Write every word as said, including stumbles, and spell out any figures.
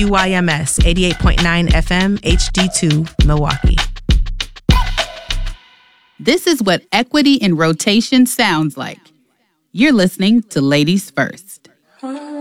W Y M S eighty-eight point nine F M H D two, Milwaukee. This is what equity in rotation sounds like. You're listening to Ladies First.